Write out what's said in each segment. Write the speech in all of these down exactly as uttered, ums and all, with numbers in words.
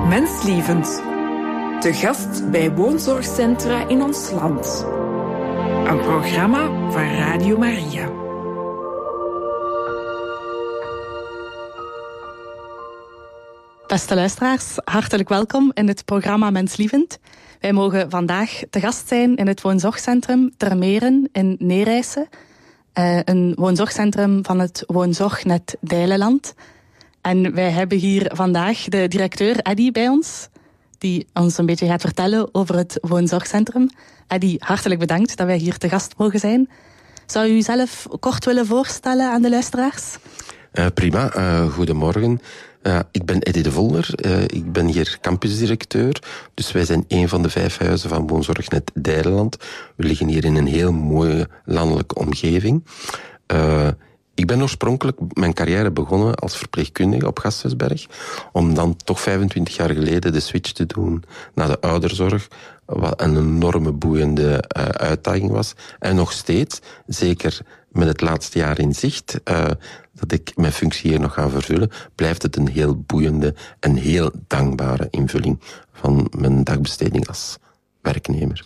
Menslievend. Te gast bij woonzorgcentra in ons land. Een programma van Radio Maria. Beste luisteraars, hartelijk welkom in het programma Menslievend. Wij mogen vandaag te gast zijn in het woonzorgcentrum Ter Meren in Neerijse. Uh, een woonzorgcentrum van het woonzorgnet Dijlenland. En wij hebben hier vandaag de directeur Eddy bij ons, die ons een beetje gaat vertellen over het woonzorgcentrum. Eddy, hartelijk bedankt dat wij hier te gast mogen zijn. Zou u uzelf kort willen voorstellen aan de luisteraars? Uh, prima, uh, goedemorgen. Uh, ik ben Eddy de Volder, uh, ik ben hier campusdirecteur. Dus wij zijn een van de vijf huizen van woonzorgnet Dijlenland. We liggen hier in een heel mooie landelijke omgeving. Uh, ik ben oorspronkelijk mijn carrière begonnen als verpleegkundige op Gasthuisberg, om dan toch vijfentwintig jaar geleden de switch te doen naar de ouderzorg, wat een enorme boeiende uh, uitdaging was. En nog steeds, zeker met het laatste jaar in zicht, uh, dat ik mijn functie hier nog ga vervullen, blijft het een heel boeiende en heel dankbare invulling van mijn dagbesteding als werknemer.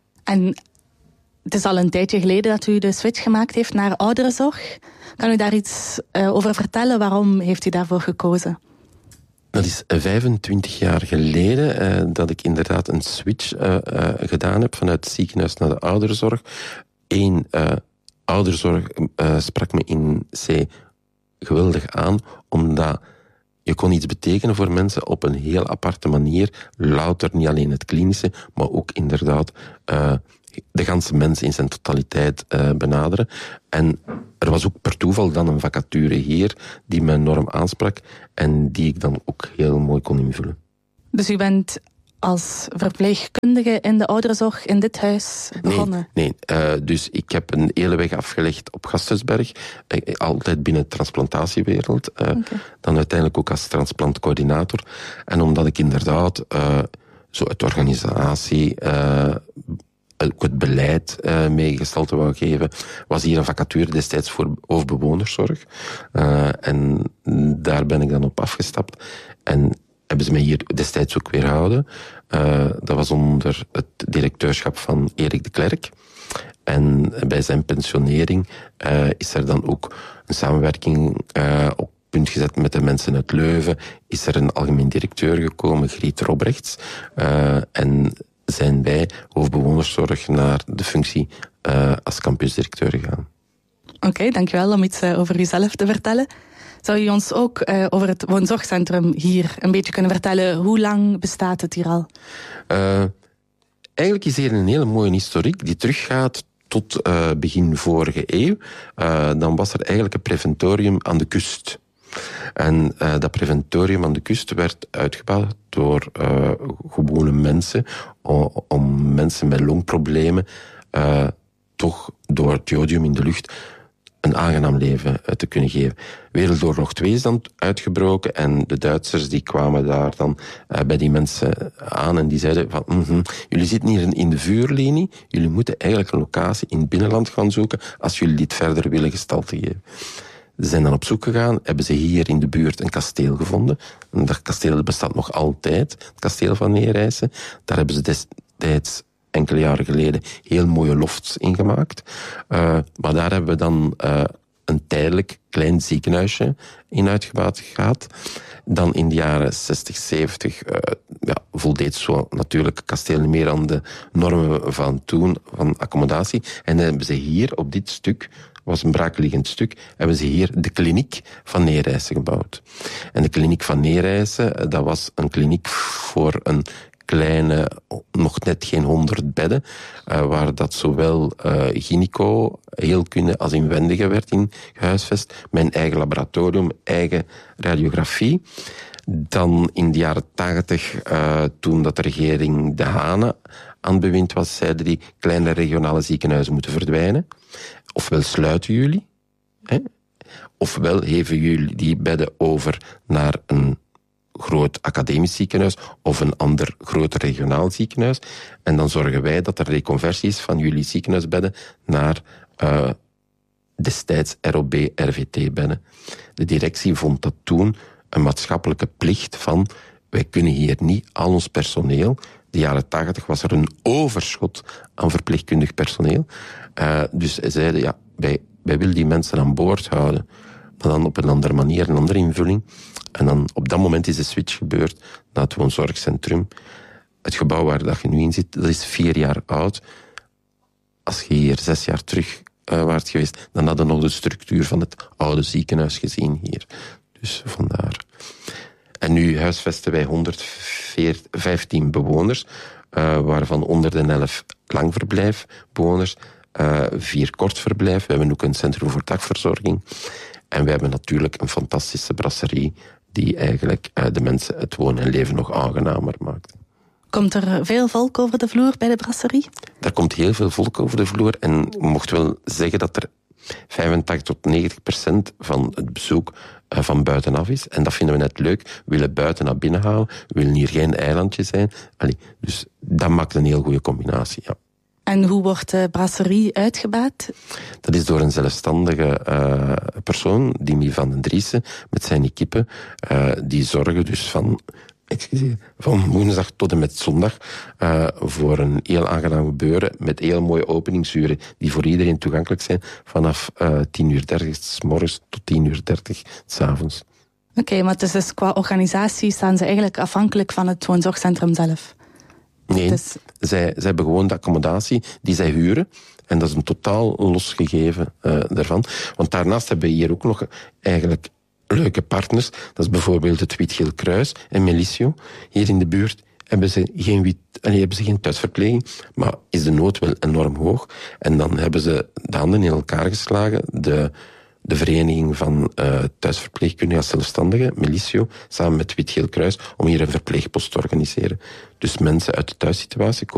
En het is al een tijdje geleden dat u de switch gemaakt heeft naar ouderenzorg. Kan u daar iets uh, over vertellen? Waarom heeft u daarvoor gekozen? Dat is vijfentwintig jaar geleden uh, dat ik inderdaad een switch uh, uh, gedaan heb vanuit het ziekenhuis naar de ouderenzorg. Eén, uh, ouderzorg uh, sprak me in C geweldig aan, omdat je kon iets betekenen voor mensen op een heel aparte manier. Louter niet alleen het klinische, maar ook inderdaad uh, de ganse mens in zijn totaliteit uh, benaderen. En er was ook per toeval dan een vacature hier die me enorm aansprak en die ik dan ook heel mooi kon invullen. Dus u bent als verpleegkundige in de ouderenzorg in dit huis begonnen? Nee, nee. Uh, dus ik heb een hele weg afgelegd op Gasthuisberg, uh, altijd binnen de transplantatiewereld, uh, okay. Dan uiteindelijk ook als transplantcoördinator. En omdat ik inderdaad uh, zo het organisatie, uh, ook het beleid uh, meegestalte wou geven, was hier een vacature destijds voor hoofdbewonerszorg. Uh, en daar ben ik dan op afgestapt. En hebben ze mij hier destijds ook weer gehouden. Uh, dat was onder het directeurschap van Erik de Klerk. En bij zijn pensionering uh, is er dan ook een samenwerking uh, op punt gezet met de mensen uit Leuven. Is er een algemeen directeur gekomen, Griet Robrechts. Uh, en zijn wij hoofdbewonerszorg naar de functie uh, als campusdirecteur gegaan. Oké, okay, dankjewel om iets uh, over uzelf te vertellen. Zou u ons ook uh, over het woonzorgcentrum hier een beetje kunnen vertellen? Hoe lang bestaat het hier al? Uh, eigenlijk is hier een hele mooie historiek die teruggaat tot uh, begin vorige eeuw. Uh, dan was er eigenlijk een preventorium aan de kust. En uh, dat preventorium aan de kust werd uitgebouwd door uh, gewone mensen, om, om mensen met longproblemen uh, toch door het jodium in de lucht een aangenaam leven te kunnen geven. Wereldoorlog twee is dan uitgebroken en de Duitsers die kwamen daar dan uh, bij die mensen aan en die zeiden van mm-hmm, jullie zitten hier in de vuurlinie, jullie moeten eigenlijk een locatie in het binnenland gaan zoeken als jullie dit verder willen gestalte geven. Ze zijn dan op zoek gegaan, hebben ze hier in de buurt een kasteel gevonden. En dat kasteel bestaat nog altijd, het kasteel van Neerijse. Daar hebben ze destijds enkele jaren geleden heel mooie lofts ingemaakt. Uh, maar daar hebben we dan uh, een tijdelijk klein ziekenhuisje in uitgebouwd gehad. Dan in de jaren zestig, zeventig uh, ja, voldeed zo natuurlijk het kasteel niet meer aan de normen van toen, van accommodatie. En dan hebben ze hier op dit stuk, was een braakliggend stuk, hebben ze hier de kliniek van Neerijse gebouwd. En de kliniek van Neerijse, dat was een kliniek voor een kleine, nog net geen honderd bedden, uh, waar dat zowel uh, gynaco, heelkunde als inwendige werd in gehuisvest, mijn eigen laboratorium, eigen radiografie. Dan in de jaren tachtig, uh, toen dat de regering De Hane aan het bewind was, zeiden die kleine regionale ziekenhuizen moeten verdwijnen. Ofwel sluiten jullie, hè, ofwel geven jullie die bedden over naar een groot academisch ziekenhuis of een ander groot regionaal ziekenhuis. En dan zorgen wij dat er reconversie is van jullie ziekenhuisbedden naar uh, destijds R O B R V T-bedden. De directie vond dat toen een maatschappelijke plicht van wij kunnen hier niet al ons personeel... De jaren tachtig was er een overschot aan verpleegkundig personeel. Uh, dus zij zeiden, ja, wij, wij willen die mensen aan boord houden. Maar dan op een andere manier, een andere invulling. En dan op dat moment is de switch gebeurd naar het woonzorgcentrum. Het gebouw waar dat je nu in zit, dat is vier jaar oud. Als je hier zes jaar terug uh, waart geweest, dan hadden we nog de structuur van het oude ziekenhuis gezien hier. Dus vandaar. En nu huisvesten wij honderdvijftien bewoners, uh, waarvan honderdelf langverblijfbewoners, uh, vier kortverblijf. We hebben ook een centrum voor dagverzorging. En we hebben natuurlijk een fantastische brasserie die eigenlijk uh, de mensen het wonen en leven nog aangenamer maakt. Komt er veel volk over de vloer bij de brasserie? Er komt heel veel volk over de vloer en ik mocht wel zeggen dat er vijfentachtig tot negentig procent van het bezoek uh, van buitenaf is. En dat vinden we net leuk. We willen buiten naar binnen halen. We willen hier geen eilandje zijn. Allee, dus dat maakt een heel goede combinatie, ja. En hoe wordt de brasserie uitgebaat? Dat is door een zelfstandige uh, persoon, Dimi van den Driessen, met zijn equipe. Uh, die zorgen dus van... Excuseer, van woensdag tot en met zondag uh, voor een heel aangenaam gebeuren met heel mooie openingsuren die voor iedereen toegankelijk zijn vanaf uh, tien uur dertig 's morgens tot tien uur dertig 's avonds. Oké, okay, maar dus, dus qua organisatie staan ze eigenlijk afhankelijk van het woonzorgcentrum zelf? Nee, dus... zij, zij hebben gewoon de accommodatie die zij huren. En dat is een totaal losgegeven uh, daarvan. Want daarnaast hebben we hier ook nog eigenlijk leuke partners. Dat is bijvoorbeeld het Wit-Geel Kruis en Melissio. Hier in de buurt hebben ze geen, wit, nee, hebben ze geen thuisverpleging, maar is de nood wel enorm hoog. En dan hebben ze de handen in elkaar geslagen. De, de vereniging van uh, thuisverpleegkundigen als zelfstandigen, Melissio, samen met Wit-Geel Kruis, om hier een verpleegpost te organiseren. Dus mensen uit de thuissituatie